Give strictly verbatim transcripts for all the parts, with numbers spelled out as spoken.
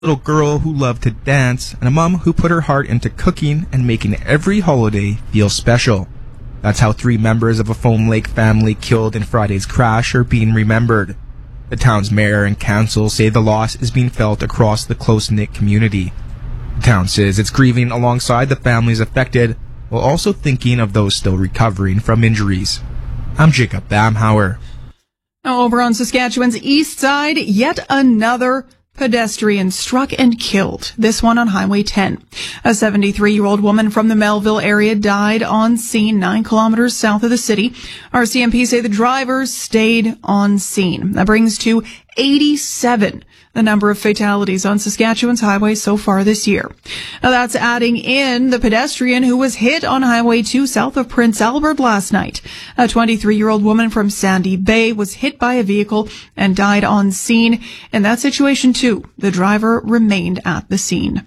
little girl who loved to dance, and a mom who put her heart into cooking and making every holiday feel special. That's how three members of a Foam Lake family killed in Friday's crash are being remembered. The town's mayor and council say the loss is being felt across the close-knit community. The town says it's grieving alongside the families affected, while also thinking of those still recovering from injuries. I'm Jacob Bamhauer. Now over on Saskatchewan's east side, yet another pedestrian struck and killed, this one on Highway ten. A seventy-three-year-old woman from the Melville area died on scene nine kilometers south of the city. R C M P say the drivers stayed on scene. That brings to eighty-seven the number of fatalities on Saskatchewan's highways so far this year. Now that's adding in the pedestrian who was hit on Highway two south of Prince Albert last night. A twenty-three-year-old woman from Sandy Bay was hit by a vehicle and died on scene. In that situation too, the driver remained at the scene.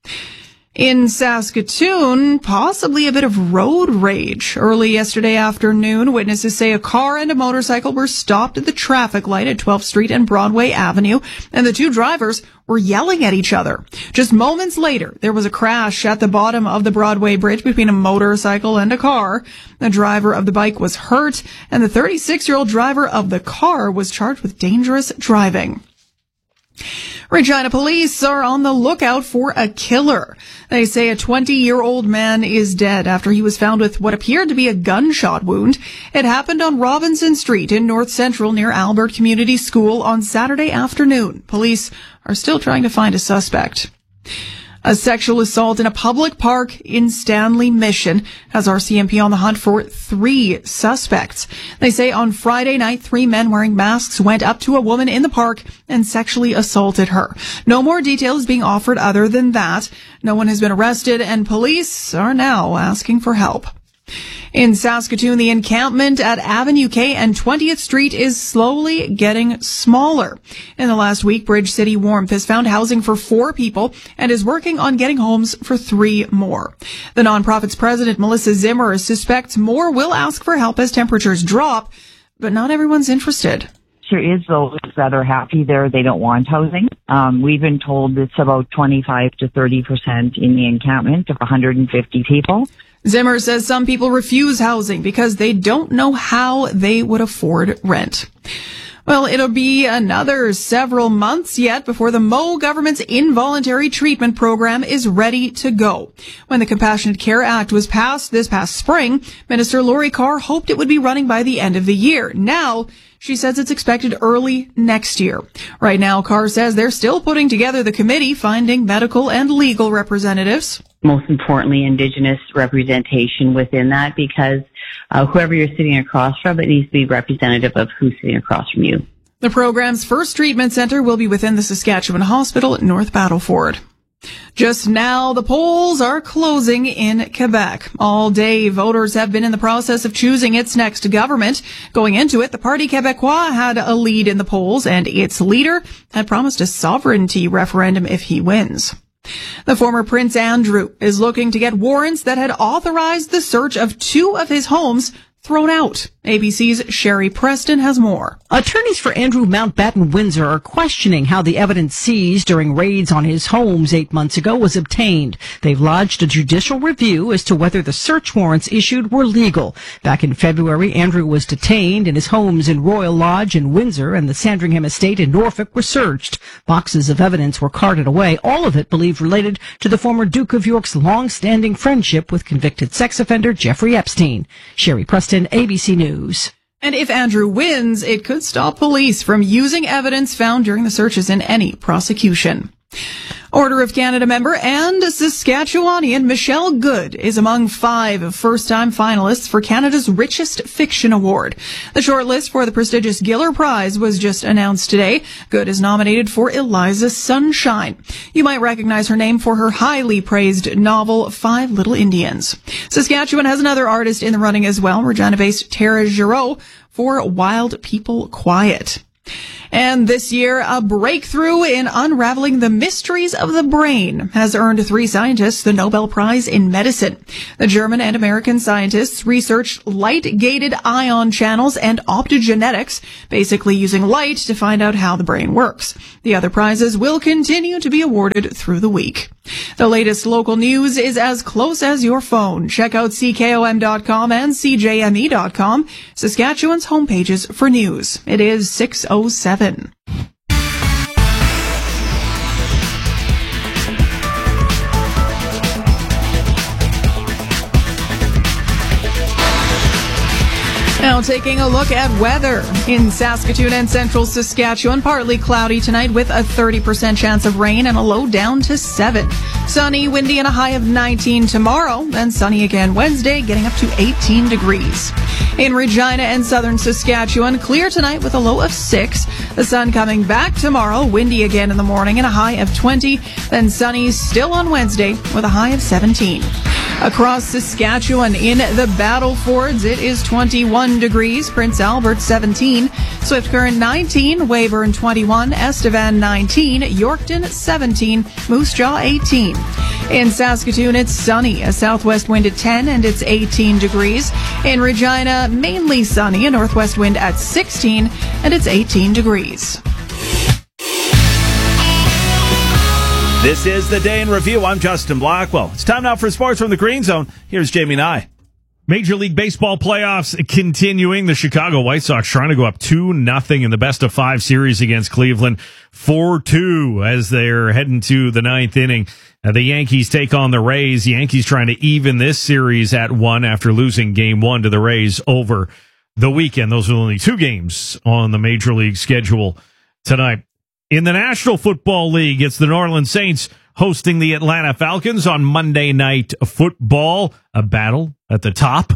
In Saskatoon, possibly a bit of road rage. Early yesterday afternoon, witnesses say a car and a motorcycle were stopped at the traffic light at twelfth Street and Broadway Avenue, and the two drivers were yelling at each other. Just moments later, there was a crash at the bottom of the Broadway Bridge between a motorcycle and a car. The driver of the bike was hurt, and the thirty-six-year-old driver of the car was charged with dangerous driving. Regina police are on the lookout for a killer. They say a twenty-year-old man is dead after he was found with what appeared to be a gunshot wound. It happened on Robinson Street in North Central near Albert Community School on Saturday afternoon. Police are still trying to find a suspect. A sexual assault in a public park in Stanley Mission has R C M P on the hunt for three suspects. They say on Friday night, three men wearing masks went up to a woman in the park and sexually assaulted her. No more details being offered other than that. No one has been arrested, and police are now asking for help. In Saskatoon, the encampment at Avenue K and twentieth Street is slowly getting smaller. In the last week, Bridge City Warmth has found housing for four people and is working on getting homes for three more. The nonprofit's president, Melissa Zimmer, suspects more will ask for help as temperatures drop, but not everyone's interested. There is those that are happy there. They don't want housing. Um, we've been told it's about twenty-five to thirty percent in the encampment of one hundred fifty people. Zimmer says some people refuse housing because they don't know how they would afford rent. Well, it'll be another several months yet before the Moe government's involuntary treatment program is ready to go. When the Compassionate Care Act was passed this past spring, Minister Lori Carr hoped it would be running by the end of the year. Now, she says it's expected early next year. Right now, Carr says they're still putting together the committee, finding medical and legal representatives. Most importantly, Indigenous representation within that, because uh, whoever you're sitting across from, it needs to be representative of who's sitting across from you. The program's first treatment center will be within the Saskatchewan Hospital at North Battleford. Just now, the polls are closing in Quebec. All day, voters have been in the process of choosing its next government. Going into it, the Parti Québécois had a lead in the polls, and its leader had promised a sovereignty referendum if he wins. The former Prince Andrew is looking to get warrants that had authorized the search of two of his homes thrown out. A B C's Sherry Preston has more. Attorneys for Andrew Mountbatten Windsor are questioning how the evidence seized during raids on his homes eight months ago was obtained. They've lodged a judicial review as to whether the search warrants issued were legal. Back in February, Andrew was detained and his homes in Royal Lodge in Windsor and the Sandringham Estate in Norfolk were searched. Boxes of evidence were carted away, all of it believed related to the former Duke of York's long-standing friendship with convicted sex offender Jeffrey Epstein. Sherry Preston, A B C News. And if Andrew wins, it could stop police from using evidence found during the searches in any prosecution. Order of Canada member and Saskatchewanian Michelle Good is among five first-time finalists for Canada's Richest Fiction Award. The shortlist for the prestigious Giller Prize was just announced today. Good is nominated for Eliza Sunshine. You might recognize her name for her highly praised novel Five Little Indians. Saskatchewan has another artist in the running as well, Regina-based Tara Giroux for Wild People Quiet. And this year, a breakthrough in unraveling the mysteries of the brain has earned three scientists the Nobel Prize in Medicine. The German and American scientists researched light-gated ion channels and optogenetics, basically using light to find out how the brain works. The other prizes will continue to be awarded through the week. The latest local news is as close as your phone. Check out C K O M dot com and C J M E dot com, Saskatchewan's homepages for news. It is six oh seven. Now taking a look at weather. In Saskatoon and central Saskatchewan, partly cloudy tonight with a thirty percent chance of rain and a low down to seven. Sunny, windy, and a high of nineteen tomorrow, then sunny again Wednesday, getting up to eighteen degrees. In Regina and southern Saskatchewan, clear tonight with a low of six. The sun coming back tomorrow, windy again in the morning and a high of twenty, then sunny still on Wednesday with a high of seventeen. Across Saskatchewan, in the Battlefords, it is twenty-one degrees, Prince Albert seventeen, Swift Current nineteen, Weyburn twenty-one, Estevan nineteen, Yorkton seventeen, Moose Jaw eighteen. In Saskatoon, it's sunny, a southwest wind at ten, and it's eighteen degrees. In Regina, mainly sunny, a northwest wind at sixteen, and it's eighteen degrees. This is the Day in Review. I'm Justin Blackwell. It's time now for Sports from the Green Zone. Here's Jamie Nye. Major League Baseball playoffs continuing. The Chicago White Sox trying to go up two nothing in the best of five series against Cleveland. four two as they're heading to the ninth inning. Uh, the Yankees take on the Rays. The Yankees trying to even this series at one after losing game one to the Rays over the weekend. Those are only two games on the Major League schedule tonight. In the National Football League, it's the New Orleans Saints hosting the Atlanta Falcons on Monday Night Football. A battle at the top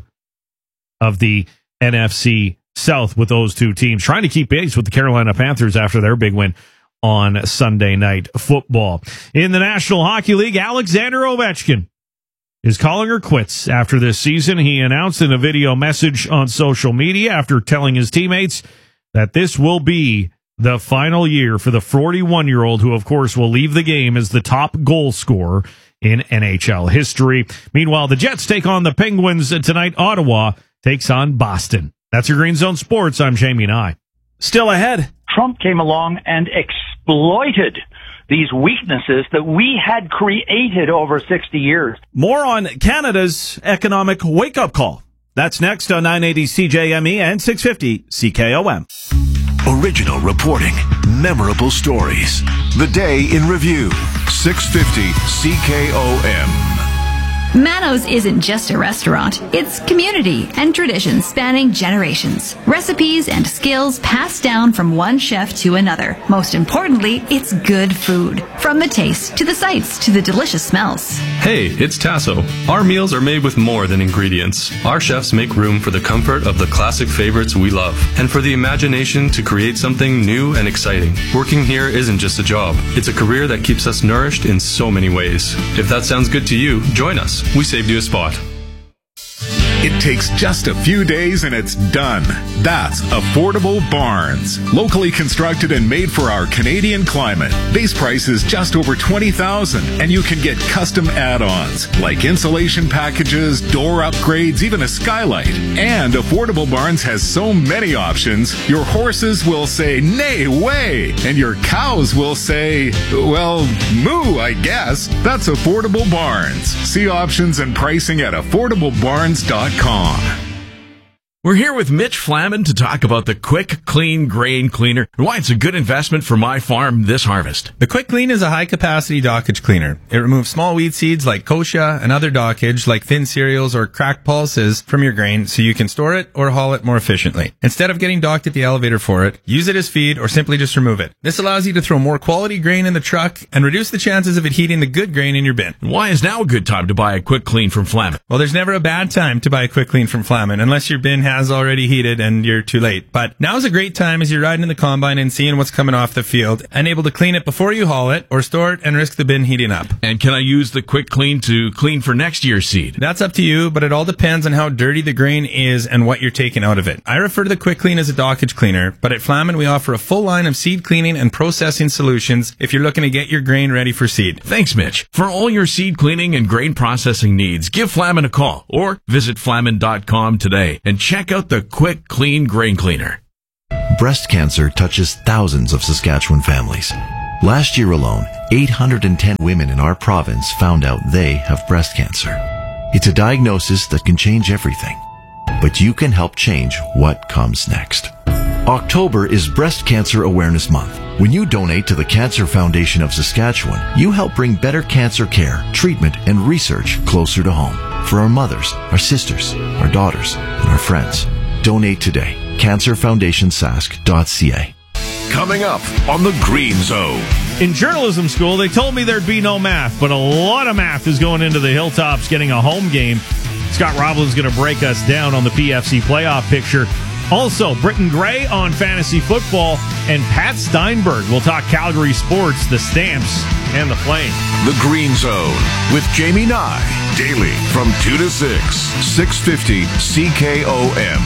of the N F C South with those two teams, trying to keep pace with the Carolina Panthers after their big win on Sunday Night Football. In the National Hockey League, Alexander Ovechkin is calling her quits after this season. He announced in a video message on social media after telling his teammates that this will be the final year for the forty-one-year-old, who, of course, will leave the game as the top goal scorer in N H L history. Meanwhile, the Jets take on the Penguins tonight. Ottawa takes on Boston. That's your Green Zone Sports. I'm Jamie Nye. Still ahead. Trump came along and exploited these weaknesses that we had created over sixty years. More on Canada's economic wake-up call. That's next on nine eighty C J M E and six fifty C K O M. Original reporting, memorable stories. The Day in Review, six fifty C K O M. Mano's isn't just a restaurant. It's community and tradition spanning generations. Recipes and skills passed down from one chef to another. Most importantly, it's good food. From the taste, to the sights, to the delicious smells. Hey, it's Tasso. Our meals are made with more than ingredients. Our chefs make room for the comfort of the classic favorites we love, and for the imagination to create something new and exciting. Working here isn't just a job. It's a career that keeps us nourished in so many ways. If that sounds good to you, join us. We saved you a spot. It takes just a few days and it's done. That's Affordable Barns. Locally constructed and made for our Canadian climate. Base price is just over twenty thousand dollars, and you can get custom add-ons like insulation packages, door upgrades, even a skylight. And Affordable Barns has so many options, your horses will say, nay, way, and your cows will say, well, moo, I guess. That's Affordable Barns. See options and pricing at affordable barns dot com. We're here with Mitch Flaman to talk about the Quick Clean Grain Cleaner and why it's a good investment for my farm this harvest. The Quick Clean is a high-capacity dockage cleaner. It removes small weed seeds like kochia and other dockage like thin cereals or cracked pulses from your grain so you can store it or haul it more efficiently. Instead of getting docked at the elevator for it, use it as feed or simply just remove it. This allows you to throw more quality grain in the truck and reduce the chances of it heating the good grain in your bin. And why is now a good time to buy a Quick Clean from Flaman? Well, there's never a bad time to buy a Quick Clean from Flaman unless your bin has has already heated and you're too late. But now's a great time as you're riding in the combine and seeing what's coming off the field and able to clean it before you haul it or store it and risk the bin heating up. And can I use the quick clean to clean for next year's seed? That's up to you, but it all depends on how dirty the grain is and what you're taking out of it. I refer to the quick clean as a dockage cleaner, but at Flamin we offer a full line of seed cleaning and processing solutions if you're looking to get your grain ready for seed. Thanks, Mitch. For all your seed cleaning and grain processing needs, give Flamin a call or visit flamin dot com today and check out the quick clean grain cleaner. Breast cancer touches thousands of Saskatchewan families. Last year alone, eight hundred ten women in our province found out they have breast cancer. It's a diagnosis that can change everything, but you can help change what comes next. October is Breast Cancer Awareness Month. When you donate to the Cancer Foundation of Saskatchewan, you help bring better cancer care, treatment, and research closer to home for our mothers, our sisters, our daughters, and our friends. Donate today. cancer foundation sask dot c a. Coming up on the Green Zone. In journalism school, they told me there'd be no math, but a lot of math is going into the Hilltops getting a home game. Scott Roblin's going to break us down on the P F C playoff picture. Also, Britton Gray on fantasy football, and Pat Steinberg will talk Calgary sports, the Stamps, and the Flames. The Green Zone with Jamie Nye, daily from two to six, six fifty C K O M.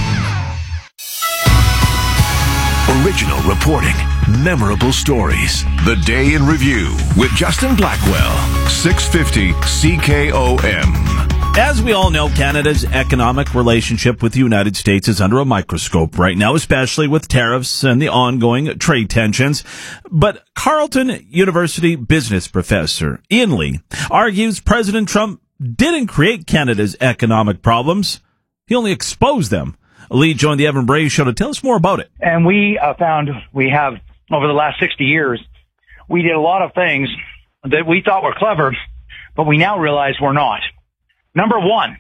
Original reporting, memorable stories. The Day in Review with Justin Blackwell, six fifty C K O M. As we all know, Canada's economic relationship with the United States is under a microscope right now, especially with tariffs and the ongoing trade tensions. But Carleton University business professor Ian Lee argues President Trump didn't create Canada's economic problems. He only exposed them. Lee joined the Evan Bray Show to tell us more about it. And we uh, found we have, over the last sixty years, we did a lot of things that we thought were clever, but we now realize we're not. Number one,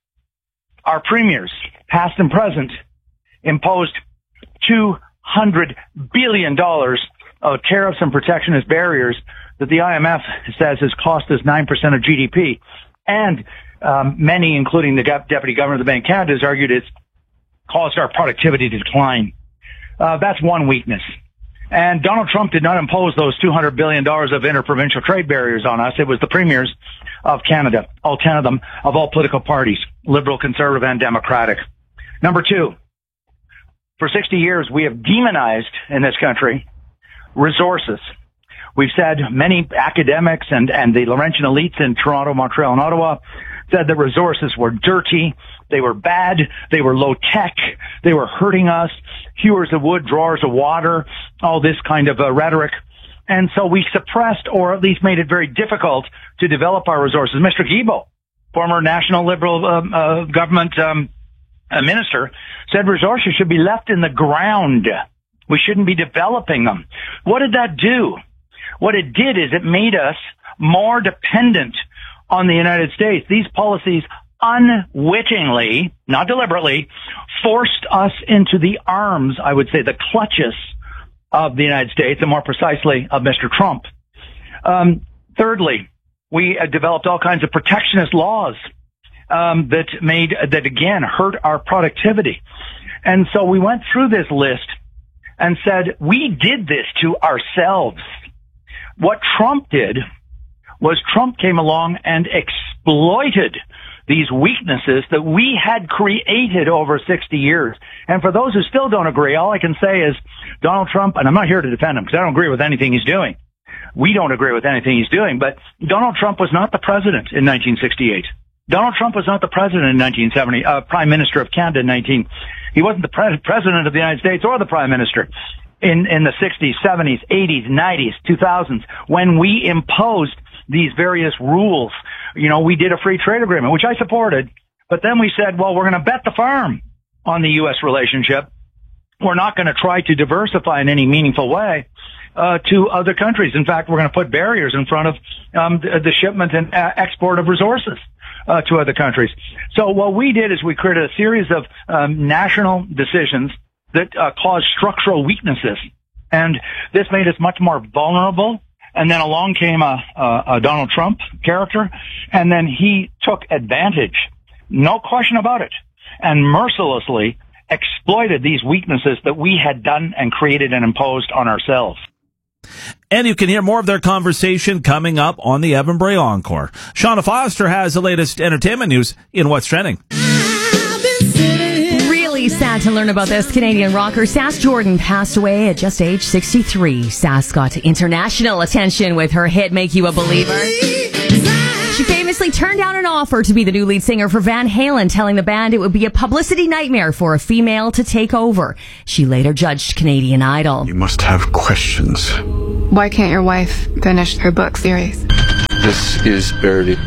our premiers, past and present, imposed two hundred billion dollars of tariffs and protectionist barriers that the I M F says has cost us nine percent of G D P. And um, many, including the Deputy Governor of the Bank of Canada, has argued it's caused our productivity to decline. Uh, that's one weakness. And Donald Trump did not impose those two hundred billion dollars of interprovincial trade barriers on us. It was the premiers of Canada, all ten of them, of all political parties, liberal, conservative, and democratic. Number two, for sixty years, we have demonized in this country resources. We've said many academics and, and the Laurentian elites in Toronto, Montreal, and Ottawa said that resources were dirty, they were bad, they were low tech, they were hurting us, hewers of wood, drawers of water, all this kind of uh, rhetoric. And so we suppressed, or at least made it very difficult to develop our resources. Mister Guilbeault, former National Liberal um, uh, government um, uh, minister, said resources should be left in the ground. We shouldn't be developing them. What did that do? What it did is it made us more dependent on the United States. These policies unwittingly, not deliberately, forced us into the arms, I would say, the clutches of the United States, and more precisely of Mister Trump. Um, thirdly, we uh, developed all kinds of protectionist laws um, that made, that again hurt our productivity. And so we went through this list and said, we did this to ourselves. What Trump did was Trump came along and exploited these weaknesses that we had created over sixty years. And for those who still don't agree, all I can say is Donald Trump, and I'm not here to defend him because I don't agree with anything he's doing. We don't agree with anything he's doing, but Donald Trump was not the president in nineteen sixty-eight. Donald Trump was not the president in nineteen seventy, uh, Prime Minister of Canada in nineteen. He wasn't the pre- president of the United States or the Prime Minister in, in the sixties, seventies, eighties, nineties, two thousands, when we imposed these various rules. You know, we did a free trade agreement, which I supported, but then we said, well, we're going to bet the farm on the U S relationship. We're not going to try to diversify in any meaningful way uh, to other countries. In fact, we're going to put barriers in front of um, the, the shipment and uh, export of resources uh, to other countries. So what we did is we created a series of um, national decisions that uh, caused structural weaknesses, and this made us much more vulnerable. And then along came a, a, a Donald Trump character, and then he took advantage, no question about it, and mercilessly exploited these weaknesses that we had done and created and imposed on ourselves. And you can hear more of their conversation coming up on the Evan Bray Encore. Shauna Foster has the latest entertainment news in What's Trending. Really sad to learn about this. Canadian rocker Sass Jordan passed away at just age sixty-three. Sass got international attention with her hit Make You a Believer. She famously turned down an offer to be the new lead singer for Van Halen, telling the band it would be a publicity nightmare for a female to take over. She later judged Canadian Idol. You must have questions. Why can't your wife finish her book series? This is barely...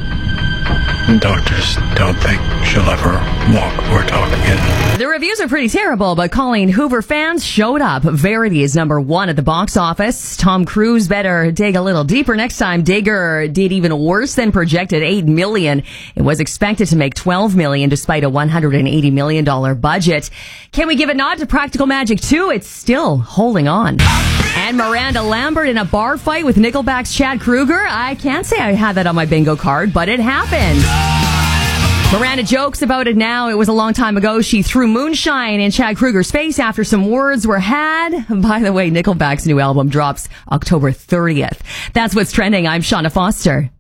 Doctors don't think she'll ever walk or talk again. The reviews are pretty terrible, but Colleen Hoover fans showed up. Verity is number one at the box office. Tom Cruise better dig a little deeper next time. Digger did even worse than projected, eight million dollars. It was expected to make twelve million dollars despite a one hundred eighty million dollars budget. Can we give a nod to Practical Magic two? It's still holding on. And Miranda Lambert in a bar fight with Nickelback's Chad Kroeger. I can't say I had that on my bingo card, but it happened. Miranda jokes about it now. It was a long time ago. She threw moonshine in Chad Kroeger's face after some words were had. By the way, Nickelback's new album drops October thirtieth. That's what's trending. I'm Shauna Foster.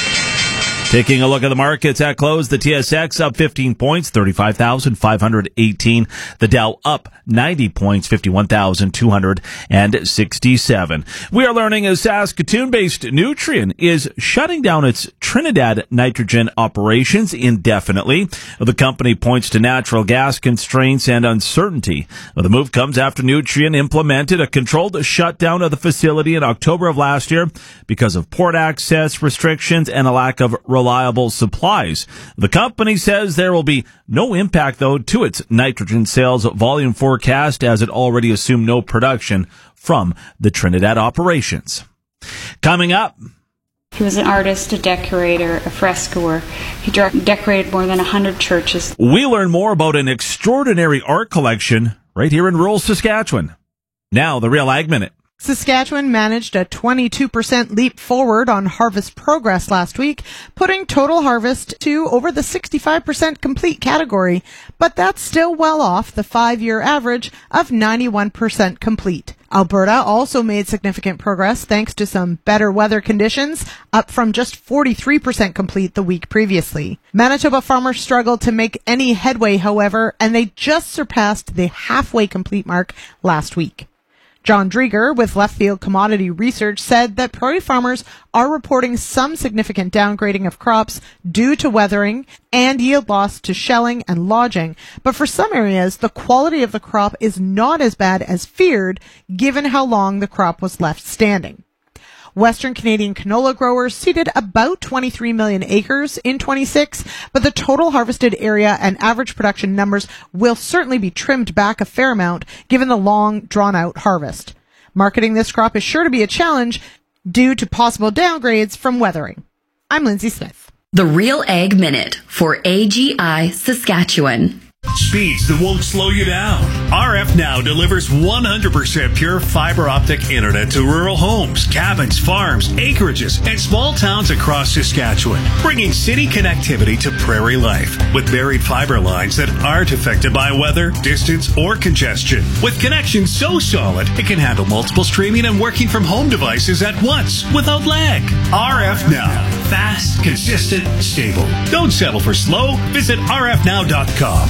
Taking a look at the markets at close, the T S X up fifteen points, thirty-five thousand five hundred eighteen. The Dow up ninety points, fifty-one thousand two hundred sixty-seven. We are learning a Saskatoon-based Nutrien is shutting down its Trinidad nitrogen operations indefinitely. The company points to natural gas constraints and uncertainty. The move comes after Nutrien implemented a controlled shutdown of the facility in October of last year because of port access restrictions and a lack of reliable supplies. The company says there will be no impact, though, to its nitrogen sales volume forecast, as it already assumed no production from the Trinidad operations. Coming up. He was an artist, a decorator, a frescoer. He decorated more than one hundred churches. We learn more about an extraordinary art collection right here in rural Saskatchewan. Now, the Real Ag Minute. Saskatchewan managed a twenty-two percent leap forward on harvest progress last week, putting total harvest to over the sixty-five percent complete category, but that's still well off the five-year average of ninety-one percent complete. Alberta also made significant progress thanks to some better weather conditions, up from just forty-three percent complete the week previously. Manitoba farmers struggled to make any headway, however, and they just surpassed the halfway complete mark last week. John Drieger with Left Field Commodity Research said that prairie farmers are reporting some significant downgrading of crops due to weathering and yield loss to shelling and lodging. But for some areas, the quality of the crop is not as bad as feared, given how long the crop was left standing. Western Canadian canola growers seeded about twenty-three million acres in twenty-six, but the total harvested area and average production numbers will certainly be trimmed back a fair amount given the long, drawn-out harvest. Marketing this crop is sure to be a challenge due to possible downgrades from weathering. I'm Lindsay Smith. The Real Ag Minute for A G I Saskatchewan. Speeds that won't slow you down. R F Now delivers one hundred percent pure fiber optic internet to rural homes, cabins, farms, acreages, and small towns across Saskatchewan, bringing city connectivity to prairie life with buried fiber lines that aren't affected by weather, distance, or congestion. With connections so solid, it can handle multiple streaming and working from home devices at once without lag. R F Now. Fast, consistent, stable. Don't settle for slow. Visit R F now dot com.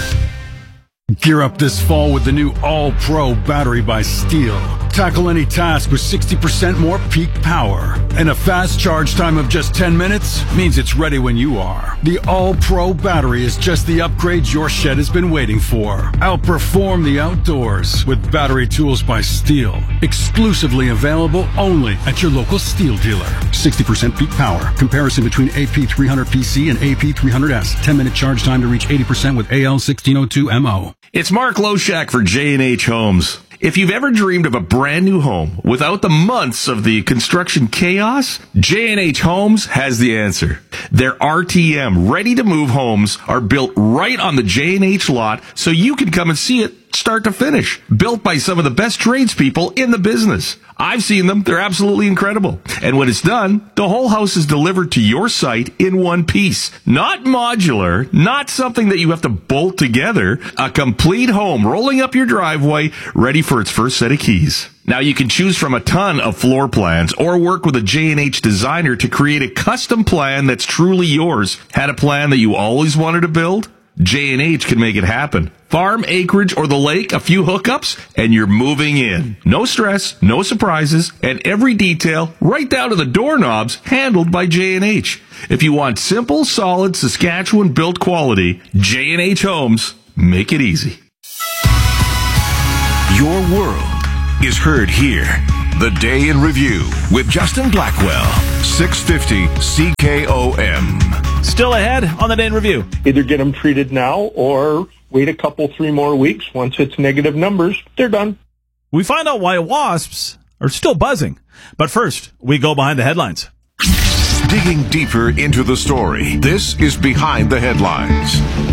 Gear up this fall with the new All-Pro battery by Steel. Tackle any task with sixty percent more peak power. And a fast charge time of just ten minutes means it's ready when you are. The All-Pro battery is just the upgrade your shed has been waiting for. Outperform the outdoors with battery tools by Steel. Exclusively available only at your local Steel dealer. sixty percent peak power. Comparison between A P three hundred P C and A P three hundred S. ten minute charge time to reach eighty percent with A L sixteen oh two M O. It's Mark Loshak for J and H Homes. If you've ever dreamed of a brand new home without the months of the construction chaos, J and H Homes has the answer. Their R T M ready-to-move homes are built right on the J and H lot, so you can come and see it start to finish, built by some of the best tradespeople in the business. I've seen them. They're absolutely incredible. And when it's done, the whole house is delivered to your site in one piece. Not modular, not something that you have to bolt together. A complete home rolling up your driveway, ready for its first set of keys. Now, you can choose from a ton of floor plans or work with a J and H designer to create a custom plan that's truly yours. Had a plan that you always wanted to build? J and H can make it happen. Farm, acreage, or the lake, a few hookups, and you're moving in. No stress, no surprises, and every detail, right down to the doorknobs, handled by J and H. If you want simple, solid Saskatchewan built quality, J and H Homes make it easy. Your world is heard here. The Day in Review with Justin Blackwell, six fifty C K O M. Still ahead on the Day in Review. Either get them treated now or wait a couple, three more weeks. Once it's negative numbers, they're done. We find out why wasps are still buzzing. But first, we go behind the headlines. Digging deeper into the story, this is Behind the Headlines.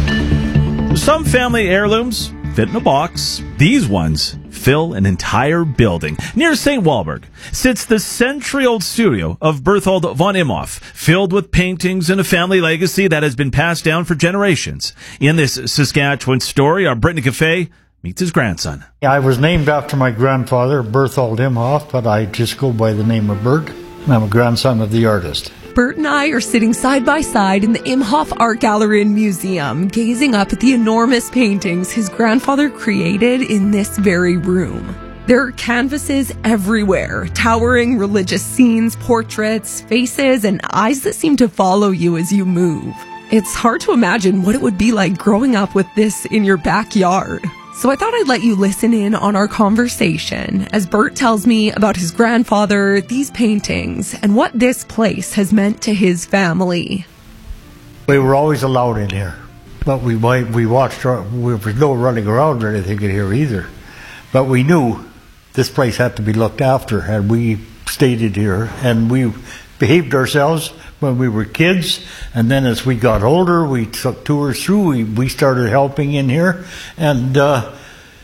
Some family heirlooms fit in a box. These ones fill an entire building. Near Saint Walburg sits the century-old studio of Berthold von Imhoff, filled with paintings and a family legacy that has been passed down for generations. In this Saskatchewan story, our Brittany Cafe meets his grandson. I was named after my grandfather, Berthold Imhoff, but I just go by the name of Bert. I'm a grandson of the artist. Bert and I are sitting side by side in the Imhoff Art Gallery and Museum, gazing up at the enormous paintings his grandfather created in this very room. There are canvases everywhere, towering religious scenes, portraits, faces, and eyes that seem to follow you as you move. It's hard to imagine what it would be like growing up with this in your backyard. So I thought I'd let you listen in on our conversation as Bert tells me about his grandfather, these paintings, and what this place has meant to his family. We were always allowed in here, but we we watched, our, there was no running around or anything in here either. But we knew this place had to be looked after, and we stayed in here, and we behaved ourselves when we were kids, and then as we got older, we took tours through, we, we started helping in here, and uh,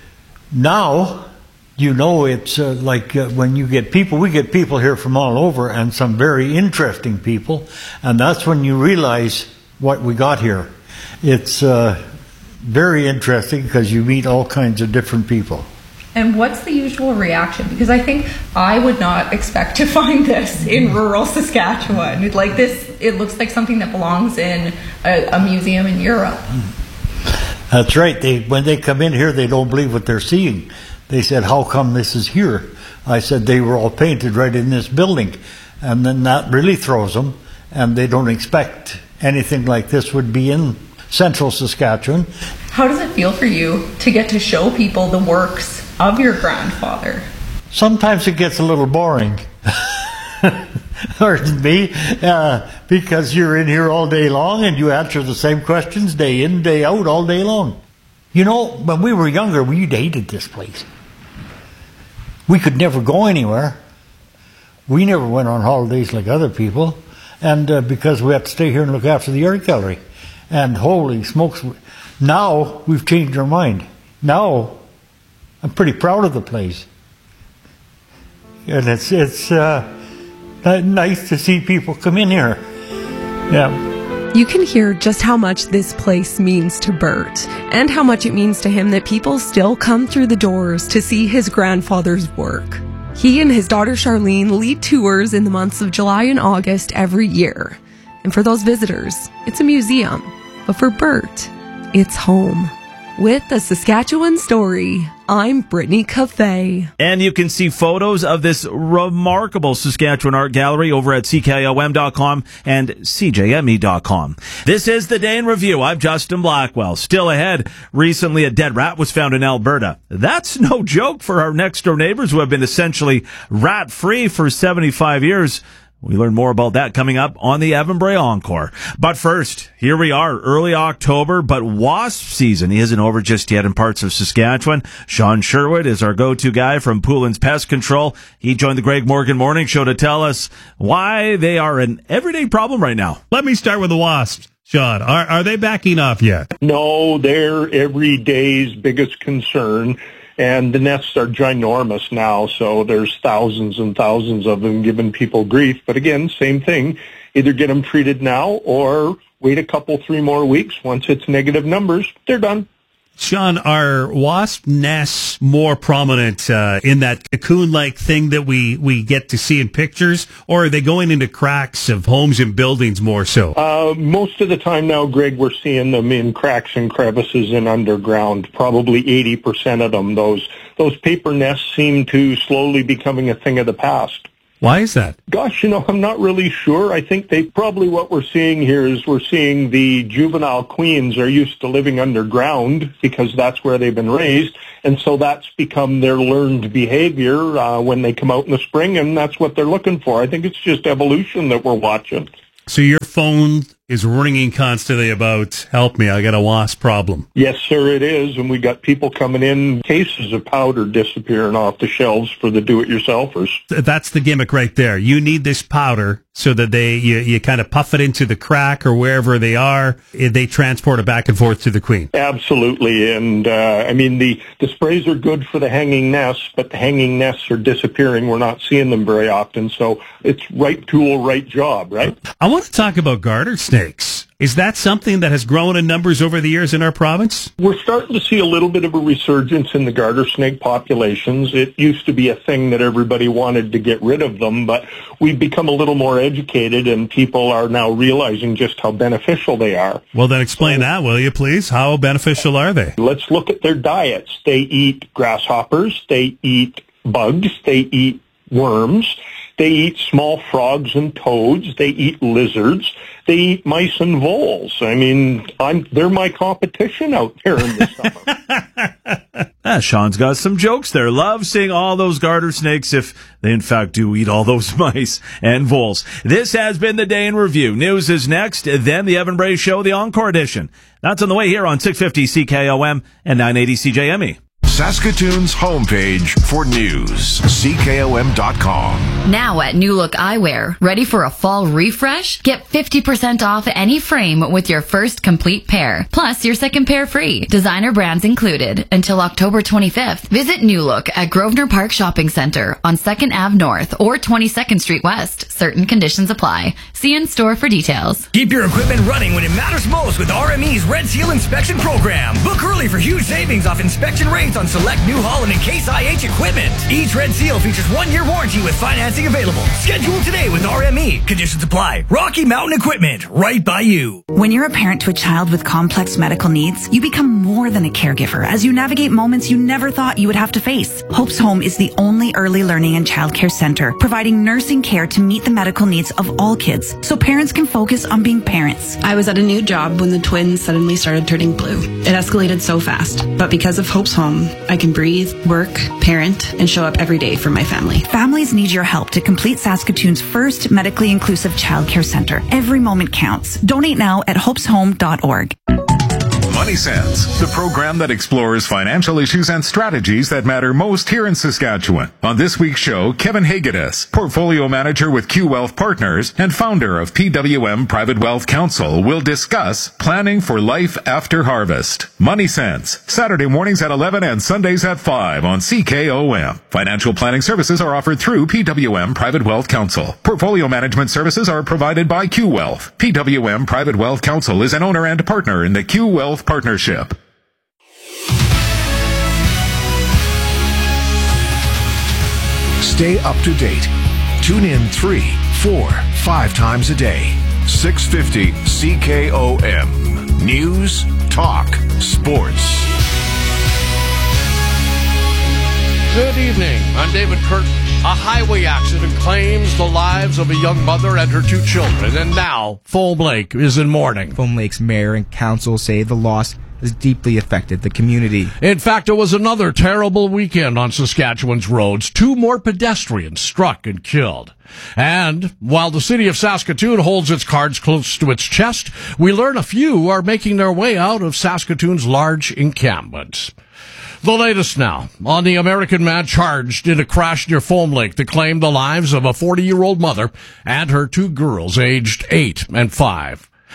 now, you know, it's uh, like uh, when you get people, we get people here from all over, and some very interesting people, and that's when you realize what we got here. It's uh, very interesting because you meet all kinds of different people. And what's the usual reaction? Because I think I would not expect to find this in rural Saskatchewan. Like this, it looks like something that belongs in a, a museum in Europe. That's right. They, when they come in here, they don't believe what they're seeing. They said, how come this is here? I said, they were all painted right in this building. And then that really throws them, and they don't expect anything like this would be in central Saskatchewan. How does it feel for you to get to show people the works of your grandfather? Sometimes it gets a little boring. Pardon me, uh, because you're in here all day long and you answer the same questions day in, day out, all day long. You know, when we were younger, we hated this place. We could never go anywhere. We never went on holidays like other people, and uh, because we had to stay here and look after the art gallery. And holy smokes, now we've changed our mind. Now I'm pretty proud of the place, and it's it's uh, nice to see people come in here. Yeah. You can hear just how much this place means to Bert, and how much it means to him that people still come through the doors to see his grandfather's work. He and his daughter Charlene lead tours in the months of July and August every year. And for those visitors, it's a museum. But for Bert, it's home. With the Saskatchewan Story, I'm Brittany Cafe. And you can see photos of this remarkable Saskatchewan Art Gallery over at C K O M dot com and C J M E dot com. This is the Day in Review. I'm Justin Blackwell. Still ahead, recently a dead rat was found in Alberta. That's no joke for our next-door neighbors who have been essentially rat-free for seventy-five years. We learn more about that coming up on the Evan Bray Encore. But first, here we are, early October, but wasp season isn't over just yet in parts of Saskatchewan. Sean Sherwood is our go-to guy from Poulin's Pest Control. He joined the Greg Morgan Morning Show to tell us why they are an everyday problem right now. Let me start with the wasps. Sean, are, are they backing off yet? No, they're every day's biggest concern. And the nests are ginormous now, so there's thousands and thousands of them giving people grief. But again, same thing. Either get them treated now or wait a couple, three more weeks. Once it's negative numbers, they're done. Sean, are wasp nests more prominent uh, in that cocoon-like thing that we, we get to see in pictures, or are they going into cracks of homes and buildings more so? Uh, most of the time now, Greg, we're seeing them in cracks and crevices and underground, probably eighty percent of them. Those, those paper nests seem to slowly becoming a thing of the past. Why is that? Gosh, you know, I'm not really sure. I think they probably what we're seeing here is we're seeing the juvenile queens are used to living underground because that's where they've been raised. And so that's become their learned behavior uh, when they come out in the spring, and that's what they're looking for. I think it's just evolution that we're watching. So your phone is ringing constantly about, help me, I got a wasp problem. Yes, sir, it is. And we got people coming in, cases of powder disappearing off the shelves for the do-it-yourselfers. That's the gimmick right there. You need this powder so that they you, you kind of puff it into the crack or wherever they are. They transport it back and forth to the queen. Absolutely. And, uh, I mean, the, the sprays are good for the hanging nests, but the hanging nests are disappearing. We're not seeing them very often. So it's right tool, right job, right? I want to talk about garter snakes. Is that something that has grown in numbers over the years in our province? We're starting to see a little bit of a resurgence in the garter snake populations. It used to be a thing that everybody wanted to get rid of them, but we've become a little more educated and people are now realizing just how beneficial they are. Well, then explain so, that, will you, please? How beneficial are they? Let's look at their diets. They eat grasshoppers, they eat bugs, they eat worms. They eat small frogs and toads. They eat lizards. They eat mice and voles. I mean, I'm, they're my competition out there in the summer. ah, Sean's got some jokes there. Love seeing all those garter snakes if they in fact do eat all those mice and voles. This has been the Day in Review. News is next, then the Evan Bray Show, the Encore Edition. That's on the way here on six fifty C K O M and nine eighty C J M E. Saskatoon's homepage for news, C K O M dot com. Now at New Look Eyewear, ready for a fall refresh? Get fifty percent off any frame with your first complete pair, plus your second pair free. Designer brands included until October twenty-fifth. Visit New Look at Grosvenor Park Shopping Centre on second Avenue North or twenty-second Street West. Certain conditions apply. See in store for details. Keep your equipment running when it matters most with R M E's Red Seal Inspection Program. Book early for huge savings off inspection rates on select New Holland and Case I H equipment. Each Red Seal features one-year warranty with financing available. Schedule today with R M E. Conditions apply. Rocky Mountain Equipment, right by you. When you're a parent to a child with complex medical needs, you become more than a caregiver as you navigate moments you never thought you would have to face. Hope's Home is the only early learning and childcare center providing nursing care to meet the medical needs of all kids so parents can focus on being parents. I was at a new job when the twins suddenly started turning blue. It escalated so fast, but because of Hope's Home, I can breathe, work, parent, and show up every day for my family. Families need your help to complete Saskatoon's first medically inclusive childcare center. Every moment counts. Donate now at hopes home dot org. Money Sense, the program that explores financial issues and strategies that matter most here in Saskatchewan. On this week's show, Kevin Hagedis, portfolio manager with Q Wealth Partners and founder of P W M Private Wealth Council, will discuss planning for life after harvest. Money Sense, Saturday mornings at eleven and Sundays at five on C K O M. Financial planning services are offered through P W M Private Wealth Council. Portfolio management services are provided by Q Wealth. P W M Private Wealth Council is an owner and partner in the Q Wealth Partnership. Stay up to date. Tune in three, four, five times a day. six fifty C K O M. News, talk, sports. Good evening. I'm David Curtin. A highway accident claims the lives of a young mother and her two children, and now Foam Lake is in mourning. Foam Lake's mayor and council say the loss has deeply affected the community. In fact, it was another terrible weekend on Saskatchewan's roads. Two more pedestrians struck and killed. And while the city of Saskatoon holds its cards close to its chest, we learn a few are making their way out of Saskatoon's large encampments. The latest now on the American man charged in a crash near Foam Lake that claimed the lives of a forty-year-old mother and her two girls aged eight and five.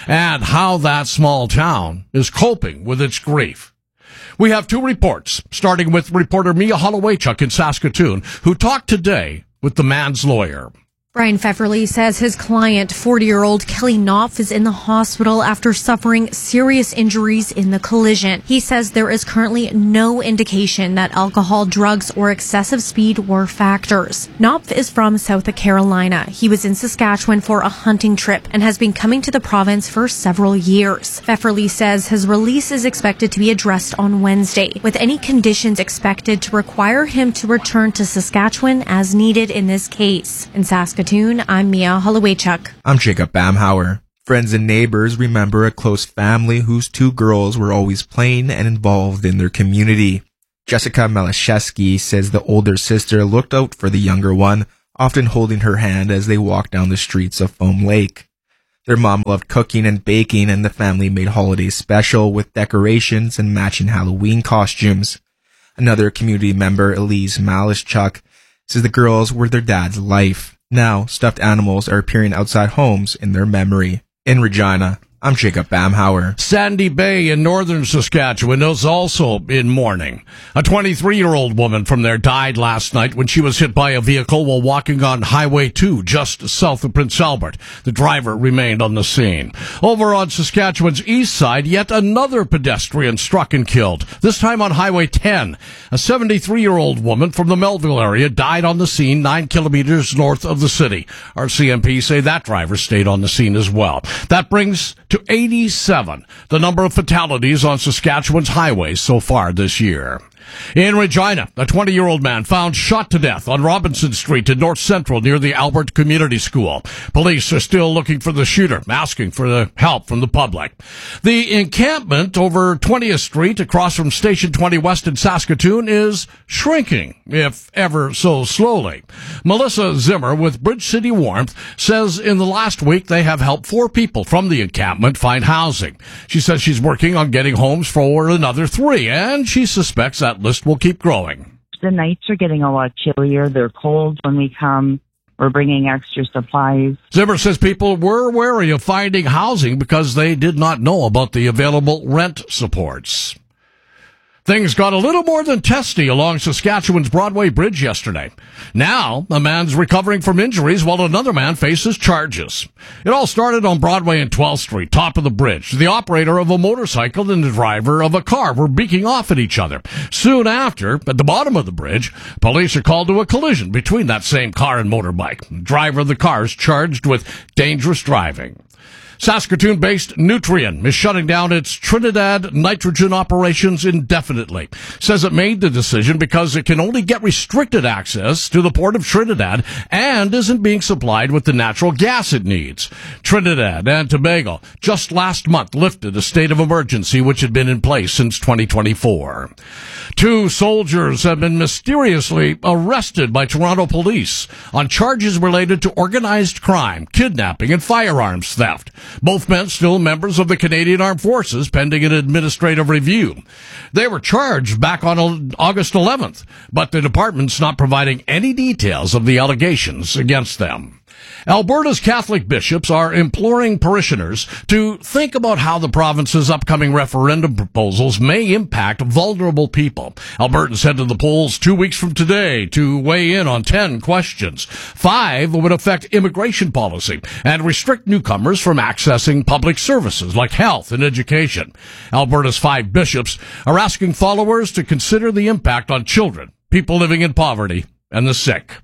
and how that small town is coping with its grief. We have two reports, starting with reporter Mia Holowaychuk in Saskatoon, who talked today with the man's lawyer. Brian Pfefferly says his client, forty-year-old Kelly Knopf, is in the hospital after suffering serious injuries in the collision. He says there is currently no indication that alcohol, drugs, or excessive speed were factors. Knopf is from South Carolina. He was in Saskatchewan for a hunting trip and has been coming to the province for several years. Pfefferly says his release is expected to be addressed on Wednesday, with any conditions expected to require him to return to Saskatchewan as needed in this case. In Saskatchewan, I'm Mia Holowaychuk. I'm Jacob Bamhauer. Friends and neighbors remember a close family whose two girls were always playing and involved in their community. Jessica Malashevsky says the older sister looked out for the younger one, often holding her hand as they walked down the streets of Foam Lake. Their mom loved cooking and baking, and the family made holidays special with decorations and matching Halloween costumes. Another community member, Elise Malashchuk, says the girls were their dad's life. Now, stuffed animals are appearing outside homes in their memory. In Regina, I'm Jacob Bamhauer. Sandy Bay in northern Saskatchewan is also in mourning. A twenty-three-year-old woman from there died last night when she was hit by a vehicle while walking on Highway two just south of Prince Albert. The driver remained on the scene. Over on Saskatchewan's east side, yet another pedestrian struck and killed, this time on Highway ten. A seventy-three-year-old woman from the Melville area died on the scene nine kilometers north of the city. Our C M P say that driver stayed on the scene as well. That brings to eighty-seven the number of fatalities on Saskatchewan's highways so far this year. In Regina, a twenty-year-old man found shot to death on Robinson Street in North Central near the Albert Community School. Police are still looking for the shooter, asking for the help from the public. The encampment over twentieth Street across from Station twenty West in Saskatoon is shrinking, if ever so slowly. Melissa Zimmer with Bridge City Warmth says in the last week they have helped four people from the encampment find housing. She says she's working on getting homes for another three, and she suspects that list will keep growing. The nights are getting a lot chillier. They're cold when we come. We're bringing extra supplies. Zimmer says people were wary of finding housing because they did not know about the available rent supports. Things got a little more than testy along Saskatchewan's Broadway Bridge yesterday. Now, a man's recovering from injuries while another man faces charges. It all started on Broadway and twelfth Street, top of the bridge. The operator of a motorcycle and the driver of a car were beaking off at each other. Soon after, at the bottom of the bridge, police are called to a collision between that same car and motorbike. The driver of the car is charged with dangerous driving. Saskatoon-based Nutrien is shutting down its Trinidad nitrogen operations indefinitely. Says it made the decision because it can only get restricted access to the port of Trinidad and isn't being supplied with the natural gas it needs. Trinidad and Tobago just last month lifted a state of emergency which had been in place since twenty twenty-four. Two soldiers have been mysteriously arrested by Toronto police on charges related to organized crime, kidnapping, and firearms theft. Both men still members of the Canadian Armed Forces, pending an administrative review. They were charged back on August eleventh, but the department's not providing any details of the allegations against them. Alberta's Catholic bishops are imploring parishioners to think about how the province's upcoming referendum proposals may impact vulnerable people. Albertans head to the polls two weeks from today to weigh in on ten questions. Five would affect immigration policy and restrict newcomers from accessing public services like health and education. Alberta's five bishops are asking followers to consider the impact on children, people living in poverty, and the sick.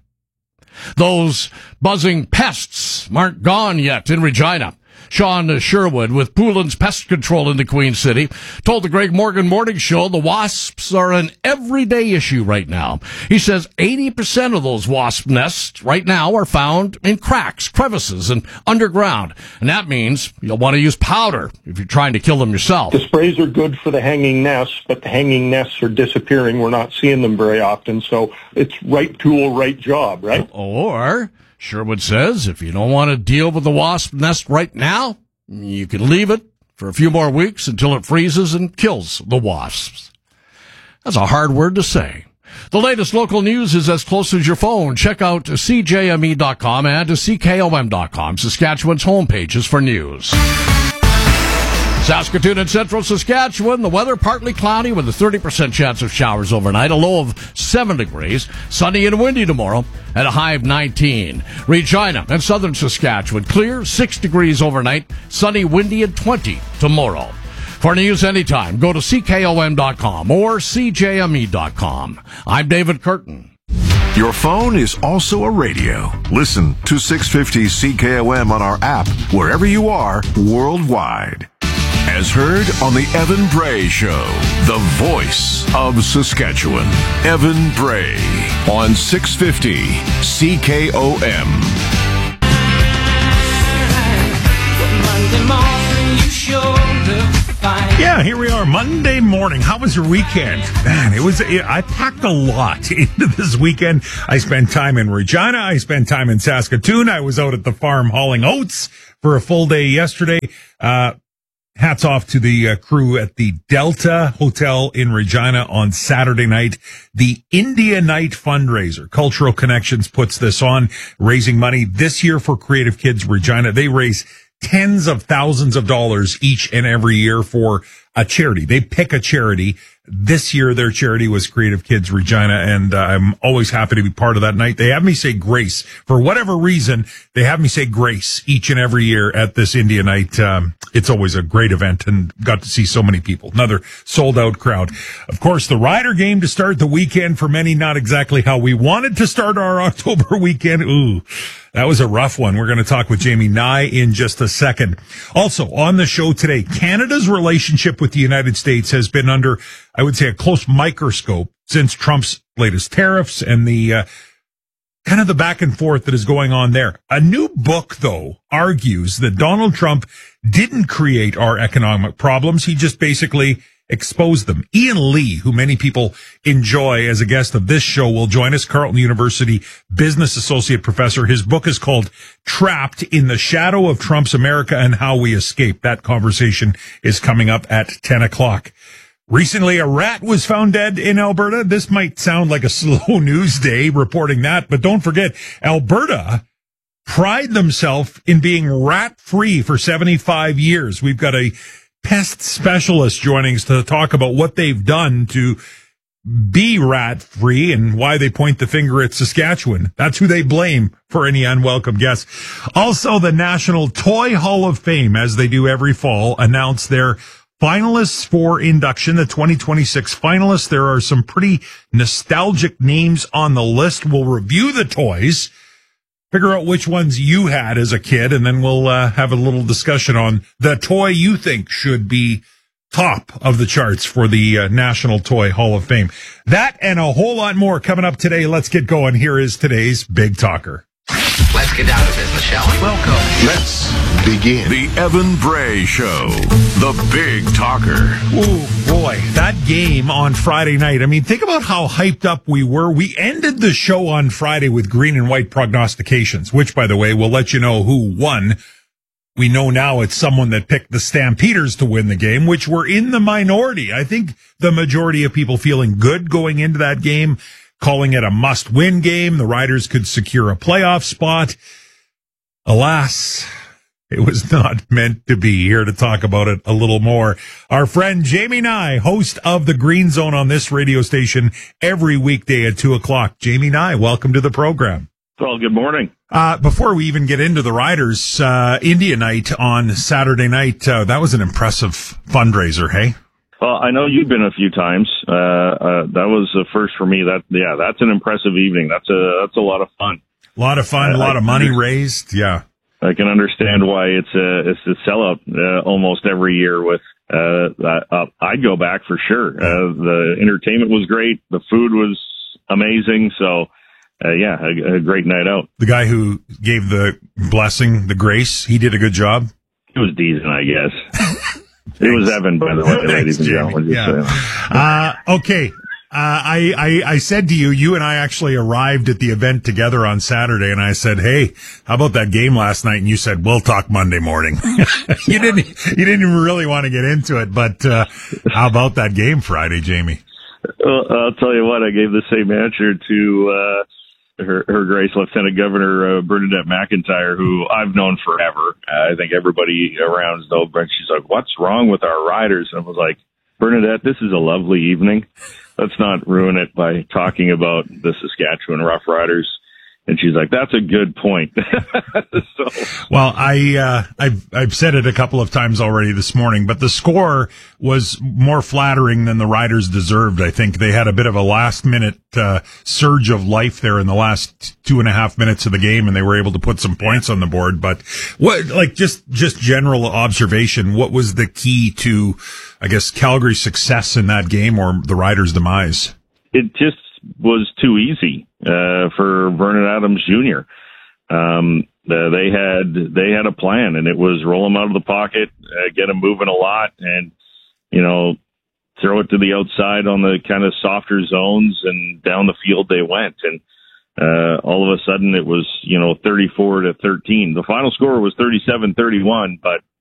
Those buzzing pests aren't gone yet in Regina. Sean Sherwood with Poulin's Pest Control in the Queen City told the Greg Morgan Morning Show the wasps are an everyday issue right now. He says eighty percent of those wasp nests right now are found in cracks, crevices, and underground. And that means you'll want to use powder if you're trying to kill them yourself. The sprays are good for the hanging nests, but the hanging nests are disappearing. We're not seeing them very often. So it's right tool, right job, right? Or Sherwood says if you don't want to deal with the wasp nest right now, you can leave it for a few more weeks until it freezes and kills the wasps. That's a hard word to say. The latest local news is as close as your phone. Check out C J M E dot com and C K O M dot com, Saskatchewan's home pages for news. Saskatoon and central Saskatchewan, the weather partly cloudy with a thirty percent chance of showers overnight, a low of seven degrees. Sunny and windy tomorrow at a high of nineteen. Regina and southern Saskatchewan, clear, six degrees overnight. Sunny, windy, and twenty tomorrow. For news anytime, go to C K O M dot com or C J M E dot com. I'm David Curtin. Your phone is also a radio. Listen to six fifty C K O M on our app wherever you are worldwide. As heard on the Evan Bray Show, the voice of Saskatchewan. Evan Bray on six fifty C K O M. Monday morning, you sure look fine. Yeah, here we are, Monday morning. How was your weekend? Man, it was, it, I packed a lot into this weekend. I spent time in Regina. I spent time in Saskatoon. I was out at the farm hauling oats for a full day yesterday. Uh, hats off to the uh, crew at the Delta Hotel in Regina on Saturday night. The India Night fundraiser. Cultural Connections puts this on, raising money this year for Creative Kids Regina. They raise tens of thousands of dollars each and every year for a charity. They pick a charity. This year, their charity was Creative Kids Regina, and uh, I'm always happy to be part of that night. They have me say grace. For whatever reason, they have me say grace each and every year at this India Night. Um, it's always a great event, and got to see so many people. Another sold-out crowd. Of course, the Rider game to start the weekend for many, not exactly how we wanted to start our October weekend. Ooh, that was a rough one. We're going to talk with Jamie Nye in just a second. Also, on the show today, Canada's relationship with the United States has been under, I would say, a close microscope since Trump's latest tariffs and the uh, kind of the back and forth that is going on there. A new book, though, argues that Donald Trump didn't create our economic problems. He just basically exposed them. Ian Lee, who many people enjoy as a guest of this show, will join us. Carleton University business associate professor. His book is called Trapped in the Shadow of Trump's America and How We Escape. That conversation is coming up at ten o'clock. Recently, a rat was found dead in Alberta. This might sound like a slow news day reporting that, but don't forget, Alberta pride themselves in being rat-free for seventy-five years. We've got a pest specialist joining us to talk about what they've done to be rat-free and why they point the finger at Saskatchewan. That's who they blame for any unwelcome guests. Also, the National Toy Hall of Fame, as they do every fall, announced their finalists for induction, the twenty twenty-six finalists. There are some pretty nostalgic names on the list. We'll review the toys, figure out which ones you had as a kid, and then we'll uh, have a little discussion on the toy you think should be top of the charts for the uh, National Toy Hall of Fame. That and a whole lot more coming up today. Let's get going. Here is today's Big Talker. Let's get down to business, shall we? Welcome. Let's begin. The Evan Bray Show, the Big Talker. Oh, boy, that game on Friday night. I mean, think about how hyped up we were. We ended the show on Friday with green and white prognostications, which, by the way, will let you know who won. We know now it's someone that picked the Stampeders to win the game, which were in the minority. I think the majority of people feeling good going into that game, calling it a must-win game. The Riders could secure a playoff spot. Alas, it was not meant to be. Here to talk about it a little more, our friend Jamie Nye, host of the Green Zone on this radio station every weekday at two o'clock. Jamie Nye, welcome to the program. Well, good morning. Uh, before we even get into the Riders, uh, India Night on Saturday night, uh, that was an impressive fundraiser, hey? Well, I know you've been a few times. Uh, uh, that was the first for me. That, yeah, that's an impressive evening. That's a, that's a lot of fun. A lot of fun, a lot of money raised. Yeah. I can understand why it's a, it's a sellout, uh, almost every year with, uh, uh, I'd go back for sure. Uh, the entertainment was great. The food was amazing. So, uh, yeah, a, a great night out. The guy who gave the blessing, the grace, he did a good job. It was decent, I guess. It was Evan, by the way, ladies and gentlemen. Yeah. Uh, okay. Uh, I, I, I said to you, you and I actually arrived at the event together on Saturday, and I said, hey, how about that game last night? And you said, we'll talk Monday morning. you didn't, you didn't even really want to get into it, but, uh, how about that game Friday, Jamie? Well, I'll tell you what, I gave the same answer to, uh, her, her Grace Lieutenant Governor uh, Bernadette McIntyre, who I've known forever. Uh, I think everybody around knows. But she's like, "What's wrong with our riders?" And I was like, "Bernadette, this is a lovely evening. Let's not ruin it by talking about the Saskatchewan Rough Riders." And she's like, "That's a good point." so, well, I, uh, I've, I've said it a couple of times already this morning, but the score was more flattering than the Riders deserved. I think they had a bit of a last minute, uh, surge of life there in the last two and a half minutes of the game, and they were able to put some points on the board. But what, like, just, just general observation, what was the key to, I guess, Calgary's success in that game or the Riders' demise? It just was too easy uh for Vernon Adams Junior Um uh, they had they had a plan, and it was roll him out of the pocket, uh, get him moving a lot, and you know throw it to the outside on the kind of softer zones, and down the field they went. And uh all of a sudden it was you know thirty-four to thirteen. The final score was thirty-seven thirty-one, but